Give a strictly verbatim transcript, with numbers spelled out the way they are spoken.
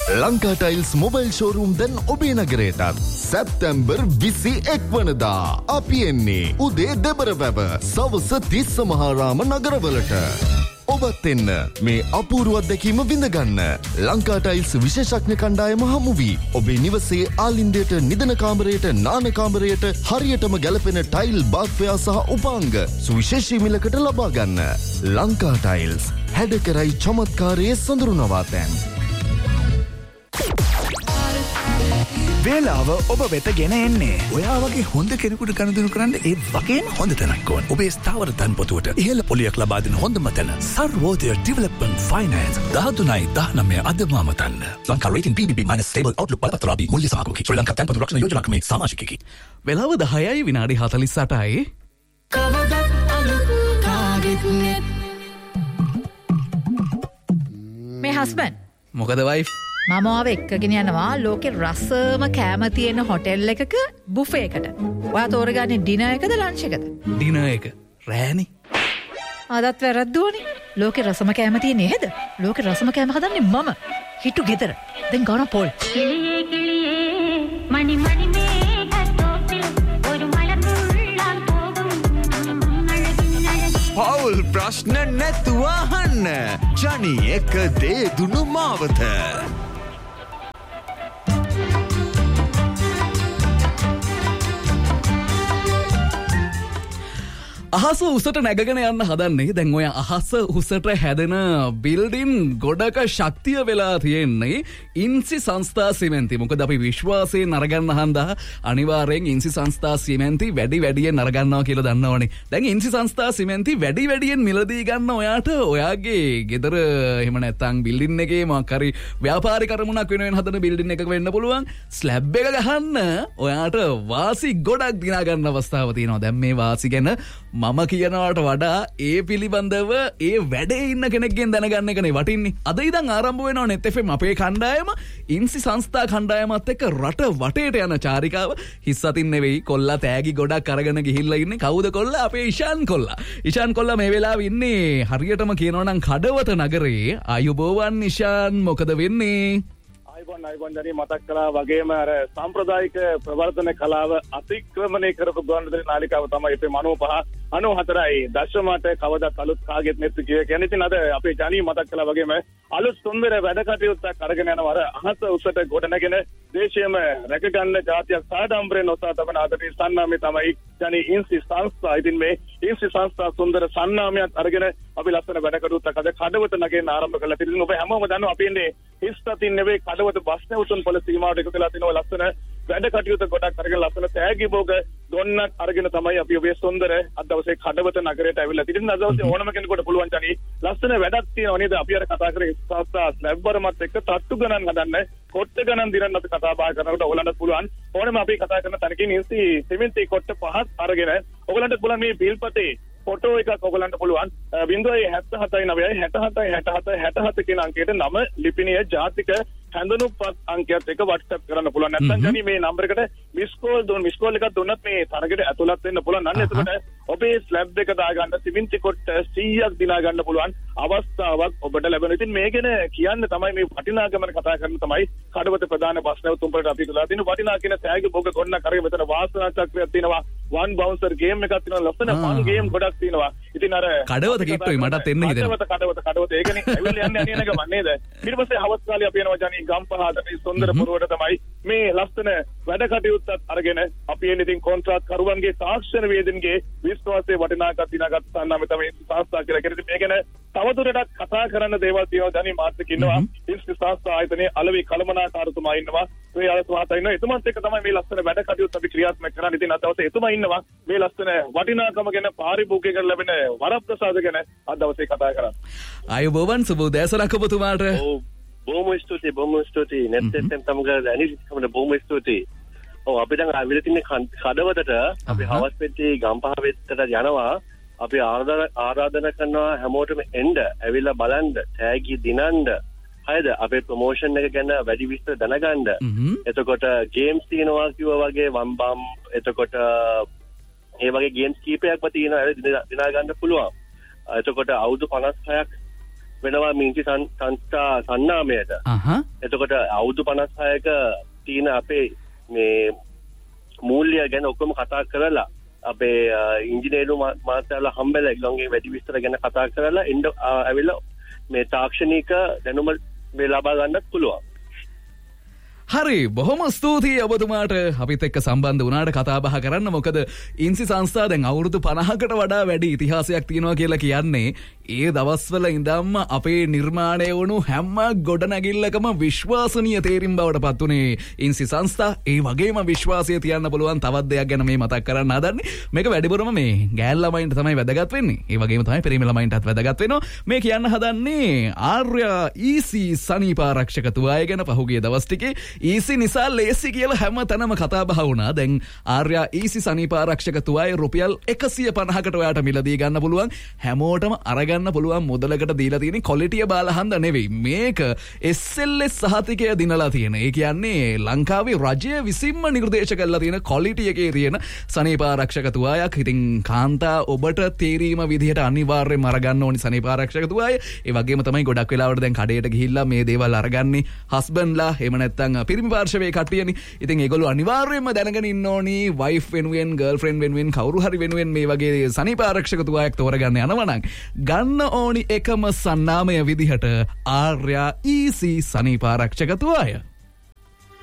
Lanka tiles mobile showroom දැන් ඔබේ නගරයටත් සැප්තැම්බර් විසි එක් වනදා අපි එන්නේ උදේ දෙබර වැව සවස තිස්ස මහාරාම නගරවලට. ඔබත් එන්න මේ අපූර්ව අත්දැකීම විඳගන්න. ලංකා ටයිල්ස් විශේෂඥ කණ්ඩායම හමු වී ඔබේ නිවසේ ආලින්දයට නිදන කාමරයට නාන කාමරයට හරියටම ගැලපෙන ටයිල් බාත්වයා සහ උපාංග සුවිශේෂී මිලකට ලබා ගන්න. ලංකා ටයිල්ස් හැඩ කරයි චමත්කාරයේ සොඳුරු නවාතැන්. වේලාව ඔබ වෙත ගෙන එන්නේ. ඔයා වගේ හොඳ කෙනෙකුට ගනුදෙනු කරන්න ඒ වගේම හොඳ තැනක් ඕන. ඔබේ ස්ථාවර තන්පොතුවට ඉහළ පොලියක් ලබා දෙන හොඳම තැන Sarvodaya development finance දහතුනයි දහනවය අදමාම තන්න. Lanka rating P බී බී මයිනස් ස්ටේබල් අවුට්ලුක් බලපත්‍රාදී මුල්‍ය සහකෝකි. ශ්‍රී ලංකා තන්පොතු රක්ෂණ යෝජනා ක්‍රමේ සමාජිකයෙකි. වෙලාව දහයයි විනාඩි හතළිස් අටයි. කවදත් අලුත් කාගෙත් නෙත්. මේ හස්බන්ඩ් මොකද වයිෆ්? මම ආව එක්කගෙන යනවා ලෝකේ රසම කෑම තියෙන හොටෙල් එකක බුෆේ එකට. ඔයා තෝරගන්නේ ඩිනර් එකද ලන්ච් එකද? ඩිනර් එක. රෑනි. ආදත් වැරද්දුවනේ. ලෝකේ රසම කෑම තියෙන්නේ එහෙද? ලෝකේ රසම කෑම හදන්නේ මම. හිටු ගෙදර. දැන් ගාන පොල්. කිලියේ කිලියේ මණි මණි මේ කටෝපිල් ഒരു മലമുള്ളാൻ പോകും පවුල් ප්‍රශ්න නැතුව අහන්න. ජනි එක දේ දුනු මාවත. අහස උසට නැගගෙන යන්න හදන්නේ. දැන් ඔය අහස උසට හැදෙන බිල්ඩින් ගොඩක ශක්තිය වෙලා තියෙන්නේ ඉන්සි සංස්ථා සිමෙන්ති. මොකද අපි විශ්වාසයෙන් අරගන්න හන්දා අනිවාර්යෙන් ඉන්සි සංස්ථා සිමෙන්ති වැඩි වැඩියෙන් අරගන්නවා කියලා දන්නවනේ. දැන් ඉන්සි සංස්ථා සිමෙන්ති වැඩි වැඩියෙන් මිලදී ගන්න ඔයාට ඔයාගේ ගෙදර එහෙම නැත්නම් බිල්ඩින් එකේ මොකක් හරි ව්‍යාපාරික කර්මුණක් වෙනුවෙන් හදන බිල්ඩින් එකක වෙන්න පුළුවන්. ස්ලැබ් එක ගහන්න ඔයාට වාසි ගොඩක් දිනා ගන්න අවස්ථාව තියෙනවා. දැන් මේ වාසි ගැන මම කියනවාට වඩා ඒ පිළිබඳව ඒ වැඩේ ඉන්න කෙනෙක්ගෙන් දැනගන්න එකනේ වටින්නේ. අද ඉඳන් ආරම්භ වෙනවා net එෆ් එම් අපේ කණ්ඩායම ඉන්සි සංස්ථා කණ්ඩායමත් එක්ක රට වටේට යන චාරිකාව. හිස් අතින් නෙවෙයි කොල්ලා තෑගි ගොඩක් අරගෙන ගිහිල්ලා ඉන්නේ. කවුද කොල්ලා? අපේ ඉෂාන් කොල්ලා. ඉෂාන් කොල්ලා මේ වෙලාවේ ඉන්නේ හරියටම කියනවා නම් කඩවත නගරේ. ආයුබෝවන් ඉෂාන්, මොකද වෙන්නේ? අයිබෝන් අයිබෝන් ජනි මතක් කළා වගේම අර සාම්ප්‍රදායික ප්‍රවර්තන කලාව අතික්‍රමණය කරපු ගුවන්විදුලි නාලිකාව තමයි අපේ මනෝ පහ අනූහතරයි දශමයට කවදාත් අලුත් කාගෙත් නෙත් කිය කියන්නේ. ඉතින් අද අපේ ජනි මතක් කළා වගේම අලුත් සුන්දර වැඩ කටයුත්තක් අරගෙන යනවා. අර අහස උසට ගොඩනගෙන දේශීයම රැකගන්න ජාතියක් සාඩම්බරෙන් ඔස්සා තබන අදටි සන්නාමය තමයි ජනි ඉන්සි සංස්ථා. ඉතින් මේ ඉන්සි සංස්ථා සුන්දර සන්නාමයක් අරගෙන අපි ලස්සන වැඩ කටයුත්තක් අද කඩවත නගේන ආරම්භ කළා. ඉතින් ඔබ හැමෝම දන්නවා අපි ඉන්නේ හිස්තතින් නෙවෙයි කඩවත බස් නැවතුම් පොළ සීමාවට එකතු වෙලා තිනවා. ලස්සන වැඩ කටයුතු ගොඩක් අරගෙන ලස්සන තෑගි භෝග ගොන්නක් අරගෙන තමයි අපි ඔබේ සුන්දර අද දවසේ කඩවත නගරයට ඇවිල්ලා තිබෙන. අද දවසේ ඕනම කෙනෙකුට පුළුවන් ජනි ලස්සන වැඩක් තියෙනවා නේද? අපි අර කතා කරේ සංස්ථා ස්ලැබ්වරමත් එක්ක තට්ටු ගණන් හදන්න, කොට්ට ගණන් දිරන්න අපි කතා බහ කරනකොට ඔයගලන්ට පුළුවන් ඕනම අපි කතා කරන තැනකින් ඉන්සි සිමෙන්ති කොට්ට පහක් අරගෙන ඔයගලන්ට පුළුවන් මේ බිල්පතේ ෆොටෝ එකක් ඔයගලන්ට පුළුවන් ज़ीरो सात सात नौ सात सात सात सात सात කියන අංකයට නම ලිපිනය ජාතික හැඳුනුම්පත් අංකයත් එක WhatsApp කරන්න පුළුවන්. නැත්නම් ජනි මේ නම්බර් එකට මිස් කෝල් දුන්න මිස් කෝල් එකක් දුන්නත් මේ තරගෙට ඇතුළත් වෙන්න පුළුවන්. අන්න එතකොට ඔබේ ස්ලැබ් එක දාගන්න සිමෙන්ති කොට්ට සීයක් දිනා ගන්න පුළුවන් අවස්ථාවක් ඔබට ලැබෙනවා. ඉතින් මේ ගැන කියන්න තමයි මේ වටිනාකම කතා කරන තමයි කඩවත ප්‍රධාන බස් නැවතුම්පලට අපි තුලා තියෙන වටිනා කියන තෑගි භෝග ගොන්න කරේ. මෙතන වාසනා චක්‍රයක් තියෙනවා, වන් බවුන්සර් ගේම් එකක් තියෙනවා, ලස්සන ෆන් ගේම් ගොඩක් තියෙනවා. ඉතින් අර කඩවත කිට්ටුයි මටත් එන්න හිතෙනවා. කඩවත කඩවත කඩවත ඒකනේ ඇවිල්ලා යන්නේ අනියන ගමන් නේද? ඊට පස්සේ හවස් කාලේ අපි යනවා ජනි ගම්පහට සුන්දර පුරවට තමයි මේ ලස්සන වැඩ කටයුත්තත් අරගෙන අපි එන්නේ. ඉතින් කොන්ත්‍රාත් කරුවන්ගේ තාක්ෂණ වේදින්ගේ විශ්වාසයේ වටිනාකම් දිනාගත් සම්නාමය තමයි සංස්ථා කියලා කියන්නේ. මේ ගැන තවදුරටත් කතා කරන්න දේවල් තියෙනවා ජනි මාත් ඉන්නවා. ඉන්සි සංස්ථා ආයතනයේ අලවි කළමනාකාරතුමා ඉන්නවා. මේ අලතුමාත් ඉන්නවා. එතුමන්ත් එක්ක තමයි මේ ලස්සන වැඩ කටයුත්ත අපි ක්‍රියාත්මක කරන්නේ. ඉතින් අද දවසේ එතුමා ඉන්නවා මේ ලස්සන වටිනාකම ගැන පාරිභෝගිකයන් ලැබෙන වරප්‍රසාද ගැන අද දවසේ කතා කරා. ආයුබෝවන් සුබ උදෑසනක් ඔබතුමාට. බොහොම ස්තුතියි බොහොම ස්තුතියි net එෆ් එම් සමග අනිත් බොහොම ස්තුතියි. ඔව් අපි දැන් ආවිල තින්නේ කඩවතට අපි හවස් පෙට්ටියේ ගම්පහ වෙත්තට යනවා. අපි ආරාධනා කරනවා හැමෝටම එන්න ඇවිල්ලා බලන්න තෑගි දිනන්න. හරිද? අපේ ප්‍රොමෝෂන් එක ගැන වැඩි විස්තර දැනගන්න. එතකොට ගේම්ස් තියෙනවා කිව්වා වගේ වම් බම් එතකොට ඒ වගේ ගේම්ස් කීපයක්ම තියෙනවා දිනා ගන්න පුළුවන්. එතකොට අවුරුදු පනස් හයක් වෙනවා මිනිස්සු සංස්ථා සන්නාමයට. එතකොට අවුරුදු පනස් හයක තියෙන අපේ මේ මූල්‍ය ගැන ඔක්කොම කතා කරලා අපේ ඉංජිනේරු මාත්‍යාලා හම්බෙලා ඒගොල්ලෝගේ වැඩි විස්තර ගැන කතා කරලා එන්න ඇවිල්ලා මේ තාක්ෂණික දැනුම මේ ලබා ගන්නත් පුළුවන්. හරි බොහොම ස්තුතියි ඔබතුමාට අපිත් එක්ක සම්බන්ධ වුණාට කතා බහ කරන්න. මොකද ඉන්සි සංස්ථා දැන් අවුරුදු පනහකට වඩා වැඩි ඉතිහාසයක් තියෙනවා කියලා කියන්නේ ඒ දවස්වල ඉඳන්ම අපේ නිර්මාණය වුණු හැම ගොඩනැගිල්ලකම විශ්වාසනීය තේරීම් බවට පත් වුණේ ඉන්සි සංස්ථා. ඒ වගේම විශ්වාසය තියන්න පුළුවන් තවත් දෙයක් ගැන මේ මතක් කරන්න හදන්නේ. මේක වැඩිපුරම මේ ගෑල් ළමයින්ට තමයි වැදගත් වෙන්නේ. ඒ වගේම තමයි පිරිමි ළමයින්ටත් වැදගත් වෙනවා. මේ කියන්න හදන්නේ ආර්ය ඊසි සනීපාරක්ෂක තුවාය ගැන. පහුගිය දවස් ටිකේ ඊසි නිසා ලේසි කියලා හැම තැනම කතා බහ වුණා. දැන් ආර්ය ඊසි සනීපාරක්ෂක තුවාය රුපියල් එකසිය පනහකට ඔයාට මිලදී ගන්න පුළුවන්. හැමෝටම අරගන්න පුළුවන් මුදලකට දීලා තියෙන ක්වොලිටිය බාලහන්ද නෙවෙයි. මේක එස් එල් එස් සහතිකය දිනලා තියෙන. ඒ කියන්නේ ලංකාවේ රජය විසින්ම නිර්දේශ කරලා තියෙන ක්වොලිටි එකේ තියෙන සනීපාරක්ෂක තුවායක්. ඉතින් කාන්තා ඔබට තේරීම විදිහට අනිවාර්යයෙන්ම අරගන්න ඕනි සනීපාරක්ෂක තුවාය. ඒ වගේම තමයි ගොඩක් වෙලාවට දැන් කඩේට ගිහිල්ලා මේ දේවල් අරගන්නේ හස්බන්ඩ්ලා එහෙම නැත්නම් පිරිමි පාර්ශවයේ කට්ටියනේ. ඉතින් ඒගොල්ලෝ අනිවාර්යයෙන්ම දැනගෙන ඉන්න ඕනි වයිෆ් වෙනුවෙන් ගර්ල්ෆ්‍රෙන්ඩ් වෙනුවෙන් කවුරු හරි වෙනුවෙන් මේ වගේ සනීපාරක්ෂක තුවායක් තෝරගන්න යනවා නම් ගන්න ඕනි එකම සන්නාමය විදිහට ආර්ය ඊසි සනීපාරක්ෂක තුවාය.